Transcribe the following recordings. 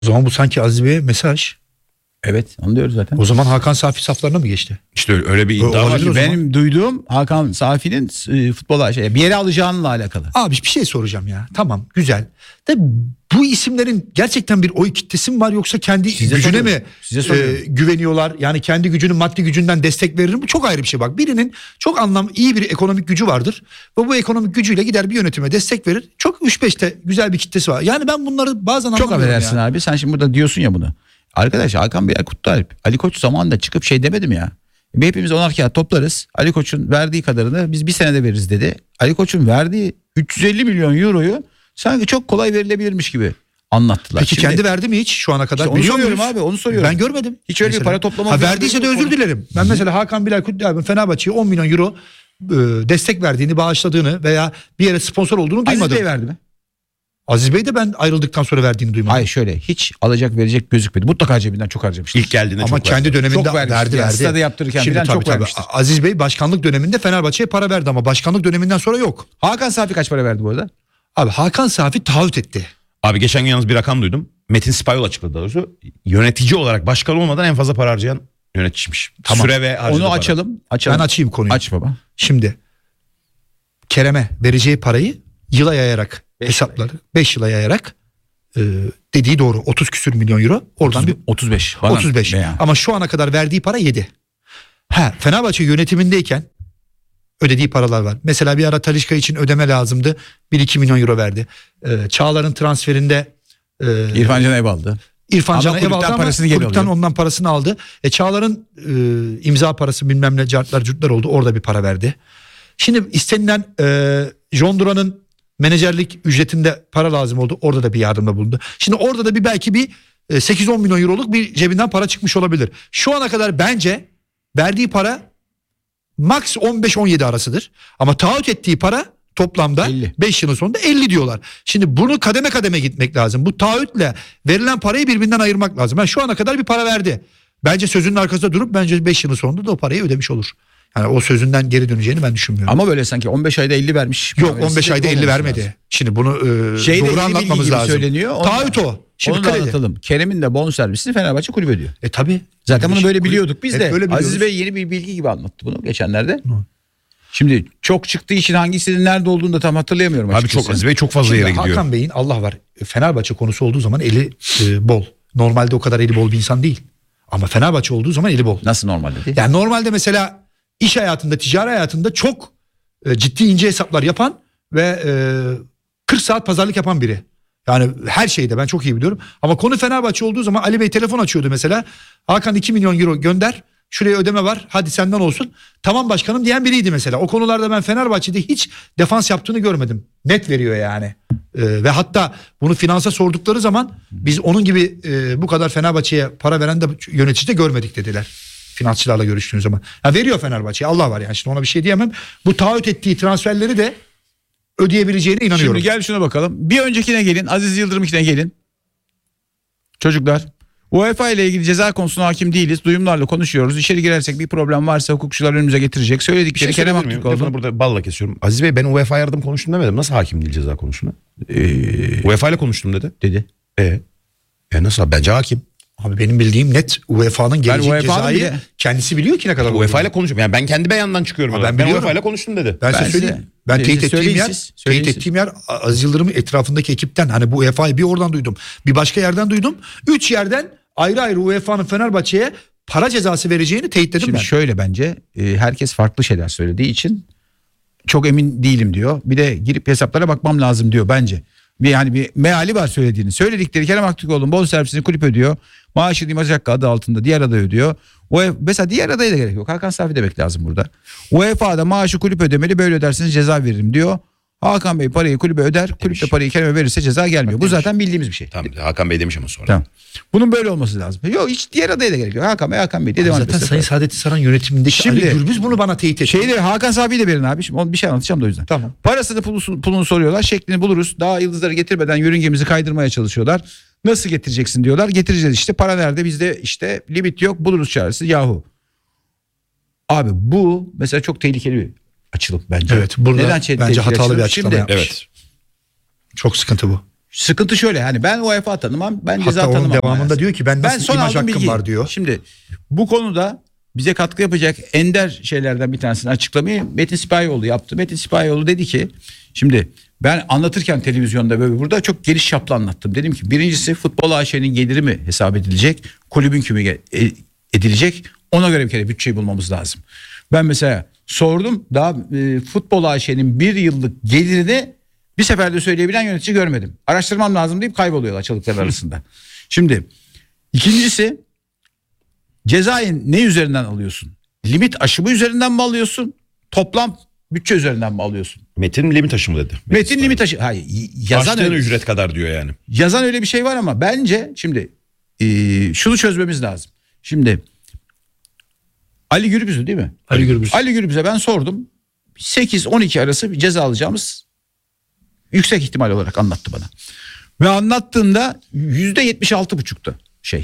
O zaman bu sanki Aziz Bey'e mesaj. Evet, onu diyoruz zaten. O zaman Hakan Safi saflarına mı geçti? İşte öyle bir iddia var. Olabilir o zaman. Benim duyduğum Hakan Safi'nin futbola bir yere alacağınla alakalı. Abi bir şey soracağım ya. Tamam, güzel. De bu isimlerin gerçekten bir oy kitlesi mi var, yoksa kendi Size gücüne soruyorum. mi Size soruyorum. güveniyorlar? Yani kendi gücünün, maddi gücünden destek verir mi? Bu çok ayrı bir şey bak. Birinin çok iyi bir ekonomik gücü vardır ve bu ekonomik gücüyle gider bir yönetime destek verir. Çok 3-5'te güzel bir kitlesi var. Yani ben bunları bazen Çok anlamıyorum affedersin ya. abi, sen şimdi burada diyorsun ya bunu. Arkadaş, Hakan Bey Kutlualp, Ali Koç zamanında çıkıp şey demedi mi ya? Hepimiz 10'ar kağıt toplarız. Ali Koç'un verdiği kadarını biz bir senede veririz dedi. Ali Koç'un verdiği 350 milyon euroyu sanki çok kolay verilebilirmiş gibi anlattılar. Peki kendi verdi mi hiç şu ana kadar? İşte onu Biliyor soruyorum muyuz? abi, onu soruyorum. Ben görmedim. Hiç öyle bir para toplama. Verdiyse de özür dilerim. Ben mesela Hakan Bilal Kutlualp'in Fenerbahçe'ye 10 milyon euro destek verdiğini, bağışladığını veya bir yere sponsor olduğunu duymadım. Aziz Bey verdi mi? Aziz Bey de ben ayrıldıktan sonra verdiğini duymadım. Hayır, şöyle hiç alacak verecek gözükmedi. Mutlaka cebinden çok harcamıştır. İlk geldiğinde Ama çok kendi verdi. döneminde Çok vermiştir verdi. yani. Stadı yaptırırken Şimdi bilen çok tabii. vermiştir. Aziz Bey başkanlık döneminde Fenerbahçe'ye para verdi ama başkanlık döneminden sonra yok. Hakan Safi kaç para verdi bu arada? Abi Hakan Safi taahhüt etti. Abi geçen gün yalnız bir rakam duydum. Metin Spayol açıkladı daha doğrusu. Yönetici olarak başkan olmadan en fazla para harcayan yöneticiymiş. Tamam. Süre ve harcadığı Onu para. açalım. Ben açayım konuyu. Aç baba. Şimdi Kerem'e vereceği parayı yıla yayarak hesapları 5 yıla yayarak dediği doğru 30 küsür milyon euro, oradan bir 35. 35 ama şu ana kadar verdiği para 7. Fenerbahçe yönetimindeyken ödediği paralar var. Mesela bir ara Talisca için ödeme lazımdı. 1-2 milyon euro verdi. Çağlar'ın transferinde İrfan Can ev aldı. İrfan Can'a ev aldı ama parasını geri kulüpten alıyor. ondan parasını aldı. Çağlar'ın imza parası bilmem ne cartlar oldu. Orada bir para verdi. Şimdi istenilen Jondura'nın menajerlik ücretinde para lazım oldu. Orada da bir yardımda bulundu. Şimdi orada da belki bir 8-10 milyon euroluk bir cebinden para çıkmış olabilir. Şu ana kadar bence verdiği para max 15-17 arasıdır. Ama taahhüt ettiği para toplamda 50. 5 yılın sonunda 50 diyorlar. Şimdi bunu kademe kademe gitmek lazım. Bu taahhütle verilen parayı birbirinden ayırmak lazım. Yani şu ana kadar bir para verdi. Bence sözünün arkasında durup bence 5 yılın sonunda da o parayı ödemiş olur. Yani o sözünden geri döneceğini ben düşünmüyorum. Ama böyle sanki 15 ayda 50 vermiş. Yok, 15 ayda 50 vermedi. Lazım. Şimdi bunu doğru anlatmamız lazım. Söyleniyor. Taahhüt o. Şimdi Onu da kredi. anlatalım. Kerem'in de bonservisini Fenerbahçe kulübü ödüyor. Tabii. Zaten bunu böyle biliyorduk biz Hep de. böyle biliyoruz. Aziz Bey yeni bir bilgi gibi anlattı bunu geçenlerde. Şimdi çok çıktığı için hangisinin nerede olduğunu da tam hatırlayamıyorum Abi açıkçası. çok Aziz Bey çok fazla Şimdi yere gidiyor. Hakan Bey'in Allah var Fenerbahçe konusu olduğu zaman eli bol. Normalde o kadar eli bol bir insan değil. Ama Fenerbahçe olduğu zaman eli bol. Nasıl normalde değil? Yani normalde mesela iş hayatında, ticari hayatında çok ciddi ince hesaplar yapan ve 40 saat pazarlık yapan biri. Yani her şeyde ben çok iyi biliyorum. Ama konu Fenerbahçe olduğu zaman Ali Bey telefon açıyordu mesela. Hakan 2 milyon euro gönder. Şuraya ödeme var. Hadi senden olsun. Tamam başkanım diyen biriydi mesela. O konularda ben Fenerbahçe'de hiç defans yaptığını görmedim. Net veriyor yani. Ve hatta bunu finansa sordukları zaman biz onun gibi bu kadar Fenerbahçe'ye para veren de yönetici de görmedik dediler. Finansçılarla görüştüğünüz zaman. Ya veriyor Fenerbahçe'ye, Allah var yani, şimdi ona bir şey diyemem. Bu taahhüt ettiği transferleri de ödeyebileceğine inanıyorum. Şimdi gel şuna bakalım. Bir öncekine gelin. Aziz Yıldırım'kine gelin. Çocuklar. UEFA ile ilgili ceza konusuna hakim değiliz. Duyumlarla konuşuyoruz. İçeri girersek bir problem varsa hukukçular önümüze getirecek. Bir Söyledikleri şey Kerem söyleyebilir miyim? Aktürkoğlu. Lafını burada balla kesiyorum. Aziz Bey ben UEFA yardım konuştum demedim. Nasıl hakim değil ceza konusuna? UEFA ile konuştum dedi. Dedi. Nasıl abi? Bence hakim. Abi benim bildiğim net UEFA'nın gelecek UEFA'nın cezayı bile- kendisi biliyor ki ne kadar UEFA olduğunu. ile konuşuyorum. Yani ben kendi beyandan çıkıyorum. Ama ben Ben biliyorum. UEFA ile konuştum dedi. Ben size Ben söyleyeyim. size- Ben size teyit ettiğim söyleyin yer, siz, söyleyin teyit siz. ettiğim yer Aziz Yıldırım'ın etrafındaki ekipten. Hani bu UEFA'yı bir oradan duydum. Bir başka yerden duydum. 3 yerden ayrı ayrı UEFA'nın Fenerbahçe'ye para cezası vereceğini teyitledim Şimdi ben. şöyle bence herkes farklı şeyler söylediği için çok emin değilim diyor. Bir de girip hesaplara bakmam lazım diyor bence. Bir meali var söylediğini. Söyledikleri Kerem Aktürkoğlu'nun bonservisini kulüp ödüyor. Maaşını İmaj Hakkı adı altında diğer aday ödüyor. Mesela diğer adaya da gerek yok. Hakan Safi demek lazım burada. UEFA'da maaşı kulüp ödemeli, böyle öderseniz ceza veririm diyor. Hakan Bey parayı kulübe öder. Kulüp de parayı Kerem'e verirse ceza gelmiyor. Bu zaten bildiğimiz bir şey. Tamam, Hakan Bey demiş ama sonra. Tamam. Bunun böyle olması lazım. Yok, hiç diğer adaya da gerek yok. Hakan Bey diye devam Zaten etsin. Sayın Saadettin Saran yönetimindeki Şimdi- Ali Gürbüz bunu bana teyit etti. Hakan Safi'yi de verin abi. Şimdi bir şey anlatacağım da o yüzden. Tamam. Parasını pulunu soruyorlar. Şeklini buluruz. Daha yıldızları getirmeden yörüngemizi kaydırmaya çalışıyorlar. Nasıl getireceksin diyorlar. Getireceğiz işte. Para nerede? Bizde işte limit yok. Buluruz çaresi. Yahu. Abi bu mesela çok tehlikeli bir açılım bence. Evet, burada Neden bence tehlikeli hatalı bir açılım? açıklama Şimdi yapmış. Evet. Çok sıkıntı bu. sıkıntı şöyle, hani ben UEFA tanımam, ben ceza Hatta onun tanımam. devamında manasında. diyor ki ben nasıl son imaj aldığım hakkım bilgi. var diyor. Şimdi bu konuda bize katkı yapacak ender şeylerden bir tanesini açıklamayı Metin Sipahoğlu yaptı. Metin Sipahoğlu dedi ki, şimdi ben anlatırken televizyonda böyle burada çok geniş çaplı anlattım. Dedim ki birincisi futbol AŞ'nin geliri mi hesap edilecek, kulübün kimi edilecek, ona göre bir kere bütçeyi bulmamız lazım. Ben mesela sordum, daha futbol AŞ'nin bir yıllık gelirini bir seferde söyleyebilen yönetici görmedim. Araştırmam lazım deyip kayboluyorlar çalıklar arasında. Şimdi ikincisi, cezayı ne üzerinden alıyorsun? Limit aşımı üzerinden mi alıyorsun? Toplam bütçe üzerinden mi alıyorsun? Metin limit aşımı dedi. Metin limit aşımı. Hayır, yazan Açtığın öyle, ücret kadar diyor yani. yazan öyle bir şey var ama bence şimdi şunu çözmemiz lazım. Şimdi Ali Gürbüz'ü değil mi? Ali Gürbüz. Ali Gürbüz'e ben sordum. 8-12 arası bir ceza alacağımız yüksek ihtimal olarak anlattı bana. Ve anlattığında %76,5'tu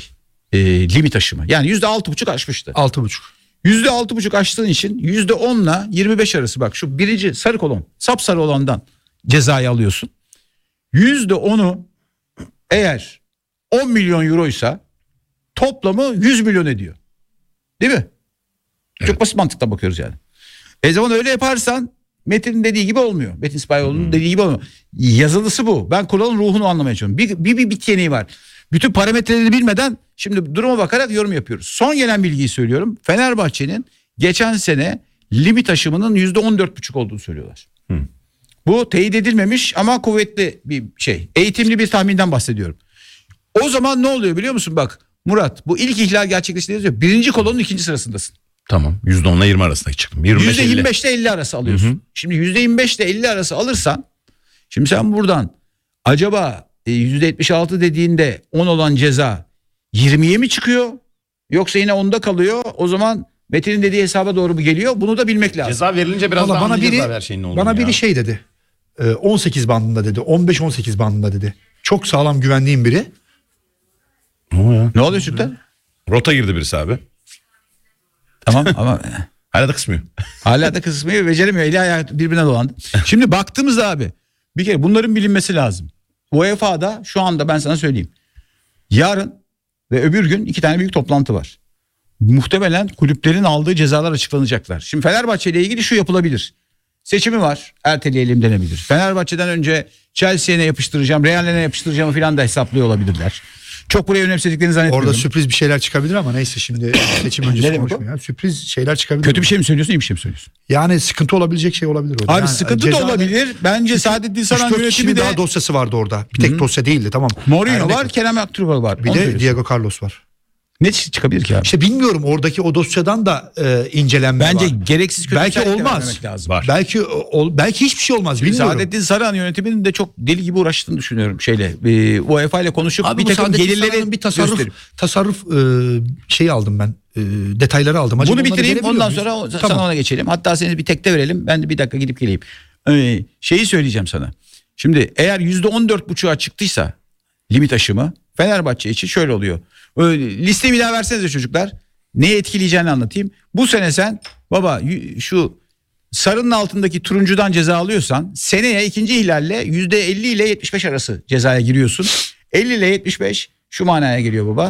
limit aşımı. Yani %6,5 aşmıştı. 6,5. %6,5 aştığın için %10'la 25 arası, bak şu birinci sarı kolon, sapsarı olandan cezayı alıyorsun. %10'u eğer 10 milyon euroysa toplamı 100 milyon ediyor. Değil mi? Çok basit mantıkla bakıyoruz yani. Zaman öyle yaparsan Metin'in dediği gibi olmuyor. Metin Sipahoğlu'nun dediği gibi olmuyor. Yazılısı bu. Ben kuralın ruhunu anlamaya çalışıyorum. Bir bit yeniği var. Bütün parametreleri bilmeden şimdi duruma bakarak yorum yapıyoruz. Son gelen bilgiyi söylüyorum. Fenerbahçe'nin geçen sene limit aşımının %14,5 olduğunu söylüyorlar. Bu teyit edilmemiş ama kuvvetli bir şey. Eğitimli bir tahminden bahsediyorum. O zaman ne oluyor biliyor musun? Bak Murat, bu ilk ihlal gerçekleştiğinde yazıyor. Birinci kolonun ikinci sırasındasın. Tamam. %10'la 20 arasında çıktım. 25 50. %25'te 50 arası alıyorsun. Şimdi %25'te 50 arası alırsan, şimdi sen buradan acaba %76 dediğinde 10 olan ceza 20'ye mi çıkıyor? Yoksa yine 10'da kalıyor. O zaman Metin'in dediği hesaba doğru mu geliyor? Bunu da bilmek lazım. Ceza verilince biraz Valla daha bana anlayacağız biri abi her şeyin ne olduğunu bana ya. biri şey dedi. 18 bandında dedi. 15-18 bandında dedi. Çok sağlam güvendiğim biri. Ne o ya? Ne oluyor Sütten? Rota girdi birisi abi. Tamam ama Hala da kısmıyor. hala da kısmayı beceremiyor. Eli ayağı birbirine dolandı. Şimdi baktığımızda abi, bir kere bunların bilinmesi lazım. UEFA'da şu anda ben sana söyleyeyim. Yarın ve öbür gün 2 tane büyük toplantı var. Muhtemelen kulüplerin aldığı cezalar açıklanacaklar. Şimdi Fenerbahçe ile ilgili şu yapılabilir. Seçimi var, erteleyelim denebilir. Fenerbahçe'den önce Chelsea'ye ne yapıştıracağım, Real'e ne yapıştıracağımı falan da hesaplıyor olabilirler. Çok buraya önemsediklerini zannetmiyorum. Orada sürpriz bir şeyler çıkabilir ama neyse şimdi seçim Ne öncesi demek o? konuşmuyor. Sürpriz şeyler çıkabilir. Kötü bir şey mi söylüyorsun, iyi bir şey mi söylüyorsun? Yani sıkıntı olabilecek şey olabilir orada. Abi Yani sıkıntı da ceza- olabilir. Bence Saadettin Saran 3-4 yönetimi kişinin de daha dosyası vardı orada. Bir tek dosya değildi, tamam. Mourinho Örnek- var, Kerem Aktürkoğlu var. Bir Onu de söylüyorsun. Diego Carlos var. Ne çıkabilir ki abi? İşte bilmiyorum, oradaki o dosyadan da incelenme Bence var. gereksiz kötü Belki nitelikler olmaz. vermemek lazım. Var. Belki hiçbir şey olmaz, bilmiyorum. Saadettin Saran yönetiminin de çok deli gibi uğraştığını düşünüyorum UEFA ile konuşup Abi bir bu takım Saadettin gelirleri Saran'ın bir gösterip. tasarruf şeyi aldım ben. Detayları aldım. Acaba Bunu onları bitireyim, verebiliyor ondan muyuz? sonra sana Tamam. ona geçelim. Hatta seni bir tekte verelim. Ben de bir dakika gidip geleyim. Şeyi söyleyeceğim sana. Şimdi eğer %14,5'a çıktıysa limit aşımı, Fenerbahçe için şöyle oluyor. Listeyi bir daha versenize çocuklar. Neyi etkileyeceğini anlatayım. Bu sene sen baba şu sarının altındaki turuncudan ceza alıyorsan seneye ikinci ihlalle %50 ile 75 arası cezaya giriyorsun. 50 ile 75 şu manaya geliyor baba.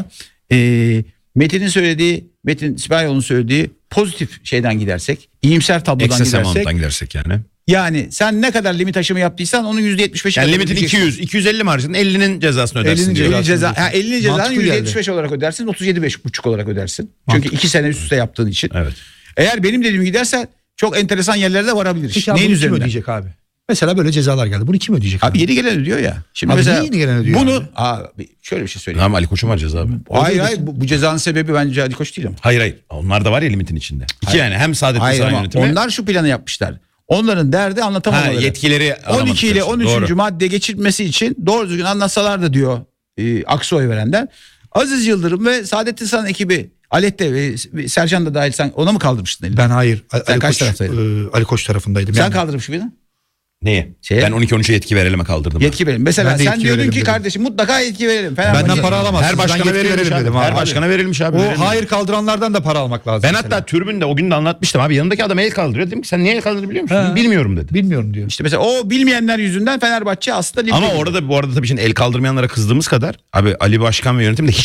Metin Sipahoğlu'nun söylediği pozitif şeyden gidersek, iyimser tablodan Excess gidersek, amount'tan gidersek yani. yani sen ne kadar limit aşımı yaptıysan onun %75'i Yani limitin 200, 250 marjının 50'nin cezasını ödersin 50'nin diyor. ceza, 50'nin cezanı Mantıklı geldi. %75 olarak ödersin, 37,5 olarak ödersin. Çünkü Mantıklı. 2 sene üst üste yaptığın için. Evet. Eğer benim dediğim giderse çok enteresan yerlere de varabilir. Peki abi Neyin bunu kim üzerinden? ödeyecek abi? Mesela böyle cezalar geldi. Bunu kim ödeyecek Abi abi? yeni gelen ödüyor ya. Şimdi Abi mesela niye yeni gelen ödüyor bunu abi şöyle bir şey söyleyeyim. Tamam, Ali Koç'un var ceza abi. Hayır bu cezanın sebebi bence Ali Koç değil ama. Hayır. Onlar da var ya limitin içinde. İki yani hem Saadettin Hayır Saran ama yönetimi. onlar şu planı yapmışlar. Onların derdi anlatamamaları. Yetkileri 12 ile 13. Doğru. madde geçirmesi için doğru düzgün anlatsalar da diyor aksi oy verenler. Aziz Yıldırım ve Saadettin Saran ekibi, Alette ve Sercan da dahil, sen ona mı kaldırmıştın elini? Ben hayır. Ali kaç Koç, taraftaydın? Ali Koç tarafındaydım. Sen Yani kaldırmış mıydın? Neye? Şeye? Ben 12-13'e yetki verelim kaldırdım. Yetki verelim. Mesela Ben de sen yetki diyordun verelim ki dedim. kardeşim mutlaka yetki verelim. Benden Fenerbahçe- para alamazsınız. Her başkana Ben yetki verilmiş verelim abi. dedim Her abi. başkana verilmiş abi. O verilmiş. hayır kaldıranlardan da para almak lazım. Ben mesela. hatta tribünde o gün de anlatmıştım abi. Yanındaki adam el kaldırıyor. Dedim ki sen niye el kaldırdığını biliyor musun? Ha. Bilmiyorum dedi. Bilmiyorum diyor. İşte mesela o bilmeyenler yüzünden Fenerbahçe aslında ligde Ama gidiyor. orada bu arada tabii şimdi el kaldırmayanlara kızdığımız kadar abi Ali Başkan ve yönetim de hiç